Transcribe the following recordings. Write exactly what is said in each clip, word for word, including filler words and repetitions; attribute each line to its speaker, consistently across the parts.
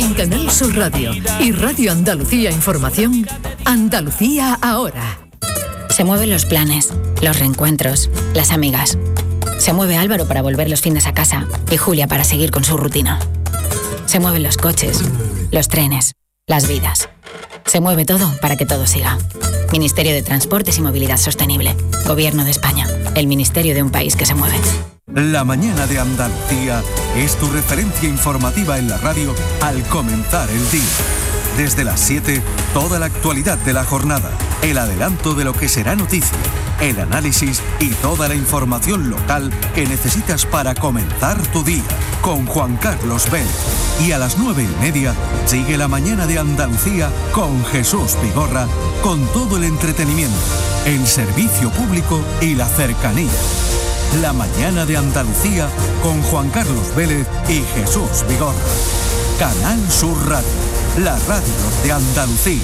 Speaker 1: En Canal Sur Radio y Radio Andalucía Información, Andalucía ahora.
Speaker 2: Se mueven los planes, los reencuentros, las amigas. Se mueve Álvaro para volver los fines a casa y Julia para seguir con su rutina. Se mueven los coches, los trenes, las vidas. Se mueve todo para que todo siga. Ministerio de Transportes y Movilidad Sostenible. Gobierno de España. El ministerio de un país que se mueve.
Speaker 3: La mañana de Andalucía es tu referencia informativa en la radio al comenzar el día. Desde las siete, toda la actualidad de la jornada, el adelanto de lo que será noticia, el análisis y toda la información local que necesitas para comenzar tu día, con Juan Carlos Vélez. Y a las nueve y media, sigue la mañana de Andalucía con Jesús Vigorra, con todo el entretenimiento, el servicio público y la cercanía. La mañana de Andalucía con Juan Carlos Vélez y Jesús Vigorra. Canal Sur Radio, la radio de Andalucía.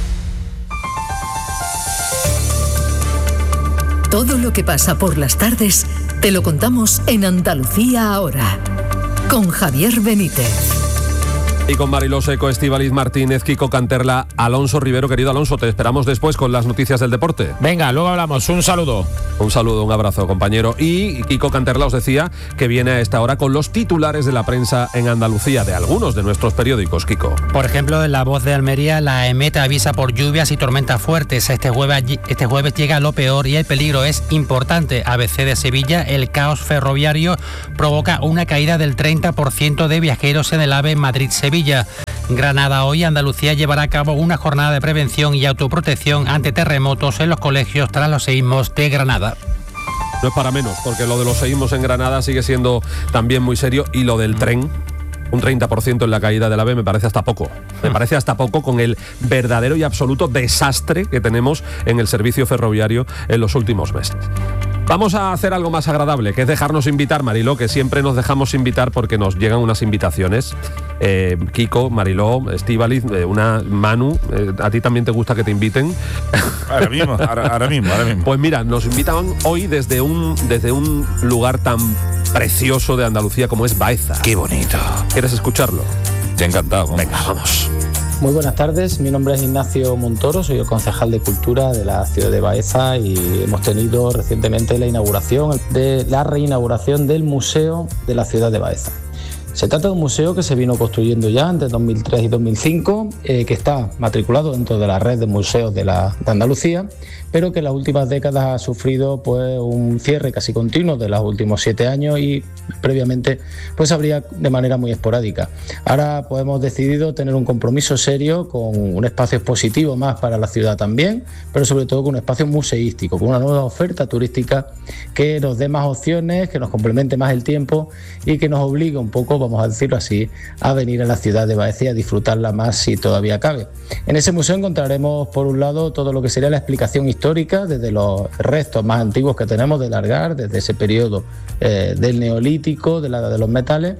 Speaker 1: Todo lo que pasa por las tardes te lo contamos en Andalucía ahora, con Javier Benítez.
Speaker 4: Y con Mariló Seco, Estíbaliz Martínez, Kiko Canterla, Alonso Rivero. Querido Alonso, te esperamos después con las noticias del deporte.
Speaker 5: Venga, luego hablamos. Un saludo.
Speaker 4: Un saludo, un abrazo, compañero. Y Kiko Canterla os decía que viene a esta hora con los titulares de la prensa en Andalucía, de algunos de nuestros periódicos, Kiko.
Speaker 6: Por ejemplo, en La Voz de Almería, la EMET avisa por lluvias y tormentas fuertes. Este jueves, este jueves llega lo peor y el peligro es importante. A B C de Sevilla, el caos ferroviario provoca una caída del treinta por ciento de viajeros en el AVE Madrid-Sevilla. Granada, hoy Andalucía llevará a cabo una jornada de prevención y autoprotección ante terremotos en los colegios tras los seísmos de Granada.
Speaker 4: No es para menos, porque lo de los seísmos en Granada sigue siendo también muy serio, y lo del tren, un treinta por ciento en la caída del AVE, me parece hasta poco. Me parece hasta poco con el verdadero y absoluto desastre que tenemos en el servicio ferroviario en los últimos meses. Vamos a hacer algo más agradable, que es dejarnos invitar, Mariló, que siempre nos dejamos invitar porque nos llegan unas invitaciones. Eh, Kiko, Mariló, Estíbaliz, eh, una Manu, eh, ¿a ti también te gusta que te inviten?
Speaker 5: Ahora mismo, ahora, ahora mismo, ahora mismo.
Speaker 4: Pues mira, nos invitan hoy desde un, desde un lugar tan precioso de Andalucía como es Baeza.
Speaker 5: ¡Qué bonito!
Speaker 4: ¿Quieres escucharlo?
Speaker 5: Te ha encantado. Vamos.
Speaker 4: Venga, vamos.
Speaker 7: Muy buenas tardes, mi nombre es Ignacio Montoro, soy el concejal de Cultura de la ciudad de Baeza y hemos tenido recientemente la inauguración de la reinauguración del Museo de la ciudad de Baeza. Se trata de un museo que se vino construyendo ya entre dos mil tres y dos mil cinco, eh, que está matriculado dentro de la red de museos de, la, de Andalucía, pero que en las últimas décadas ha sufrido pues, un cierre casi continuo de los últimos siete años y previamente pues abría de manera muy esporádica. Ahora pues, hemos decidido tener un compromiso serio con un espacio expositivo más para la ciudad también, pero sobre todo con un espacio museístico, con una nueva oferta turística que nos dé más opciones, que nos complemente más el tiempo y que nos obligue un poco, vamos a decirlo así, a venir a la ciudad de Baeza y a disfrutarla más si todavía cabe. En ese museo encontraremos por un lado todo lo que sería la explicación histórica desde los restos más antiguos que tenemos del Algar, desde ese periodo eh, del Neolítico, de la edad de los metales,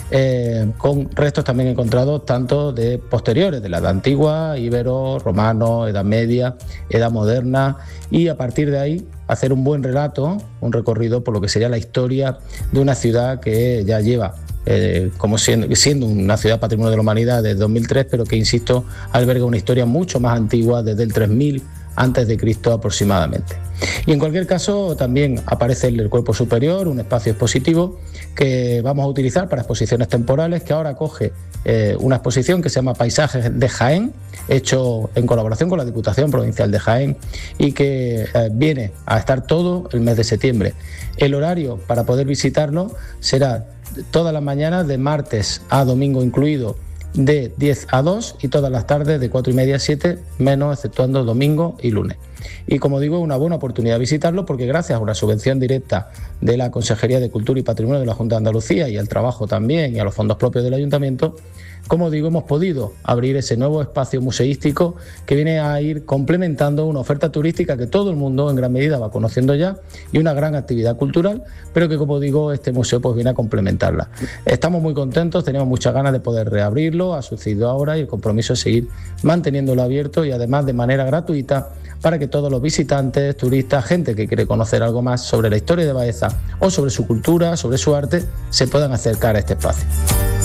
Speaker 7: eh, con restos también encontrados tanto de posteriores, de la edad antigua, íbero, romano, edad media, edad moderna, y a partir de ahí hacer un buen relato, un recorrido por lo que sería la historia de una ciudad que ya lleva Eh, como siendo, siendo una ciudad patrimonio de la humanidad desde dos mil tres, pero que, insisto, alberga una historia mucho más antigua, desde el tres mil antes de Cristo aproximadamente. Y en cualquier caso también aparece en el cuerpo superior un espacio expositivo que vamos a utilizar para exposiciones temporales, que ahora acoge eh, una exposición que se llama Paisajes de Jaén, hecho en colaboración con la Diputación Provincial de Jaén y que eh, viene a estar todo el mes de septiembre. El horario para poder visitarlo será todas las mañanas de martes a domingo incluido de diez a dos y todas las tardes de cuatro y media a siete, menos exceptuando domingo y lunes. Y como digo, es una buena oportunidad de visitarlo porque gracias a una subvención directa de la Consejería de Cultura y Patrimonio de la Junta de Andalucía y al trabajo también y a los fondos propios del Ayuntamiento, como digo, hemos podido abrir ese nuevo espacio museístico que viene a ir complementando una oferta turística que todo el mundo en gran medida va conociendo ya y una gran actividad cultural, pero que, como digo, este museo pues viene a complementarla. Estamos muy contentos, tenemos muchas ganas de poder reabrirlo, ha sucedido ahora y el compromiso es seguir manteniéndolo abierto y además de manera gratuita para que todos los visitantes, turistas, gente que quiere conocer algo más sobre la historia de Baeza o sobre su cultura, sobre su arte, se puedan acercar a este espacio.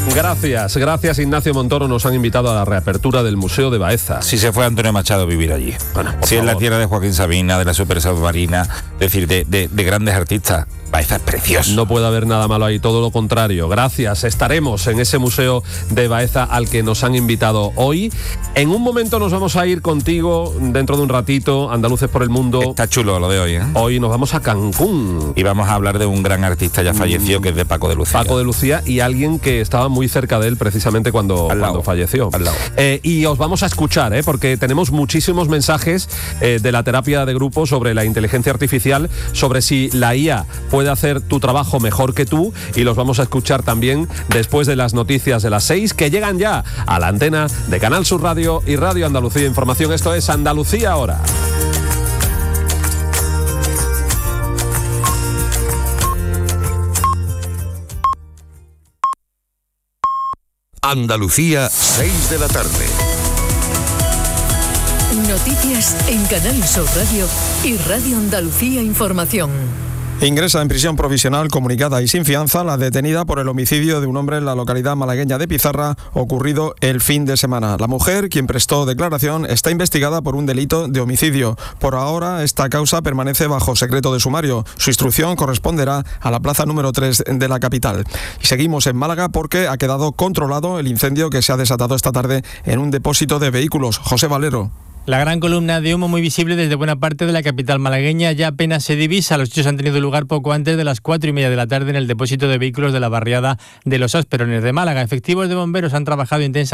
Speaker 4: Gracias, gracias Ignacio Montoro. Nos han invitado a la reapertura del Museo de Baeza.
Speaker 5: Si se fue Antonio Machado a vivir allí.
Speaker 4: Bueno,
Speaker 5: si es la tierra de Joaquín Sabina, de la Super Submarina, es decir, de, de, de grandes artistas. Baeza es precioso.
Speaker 4: No puede haber nada malo ahí, todo lo contrario. Gracias, estaremos en ese Museo de Baeza al que nos han invitado hoy. En un momento nos vamos a ir contigo, dentro de un ratito, Andaluces por el Mundo.
Speaker 5: Está chulo lo de hoy, ¿eh?
Speaker 4: Hoy nos vamos a Cancún.
Speaker 5: Y vamos a hablar de un gran artista ya fallecido, que es de Paco de Lucía.
Speaker 4: Paco de Lucía, y alguien que estaba muy cerca de él precisamente cuando, cuando falleció.
Speaker 5: Al lado.
Speaker 4: Eh, y os vamos a escuchar, ¿eh? Porque tenemos muchísimos mensajes eh, de la terapia de grupo sobre la inteligencia artificial, sobre si la I A puede hacer tu trabajo mejor que tú, y los vamos a escuchar también después de las noticias de las seis, que llegan ya a la antena de Canal Sur Radio y Radio Andalucía Información. Esto es Andalucía Ahora.
Speaker 8: Andalucía, seis de la tarde.
Speaker 1: Noticias en Canal Sur Radio y Radio Andalucía Información.
Speaker 9: Ingresa en prisión provisional comunicada y sin fianza la detenida por el homicidio de un hombre en la localidad malagueña de Pizarra, ocurrido el fin de semana. La mujer, quien prestó declaración, está investigada por un delito de homicidio. Por ahora, esta causa permanece bajo secreto de sumario. Su instrucción corresponderá a la plaza número tres de la capital. Y seguimos en Málaga porque ha quedado controlado el incendio que se ha desatado esta tarde en un depósito de vehículos. José Valero.
Speaker 10: La gran columna de humo muy visible desde buena parte de la capital malagueña ya apenas se divisa. Los hechos han tenido lugar poco antes de las cuatro y media de la tarde en el depósito de vehículos de la barriada de Los Asperones de Málaga. Efectivos de bomberos han trabajado intensamente